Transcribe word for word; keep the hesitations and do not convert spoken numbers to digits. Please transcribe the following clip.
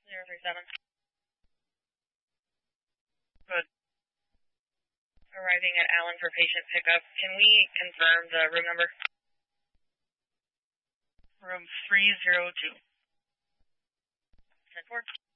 zero three seven. Good. Arriving at Allen for patient pickup. Can we confirm the room number? Room three zero two. ten four.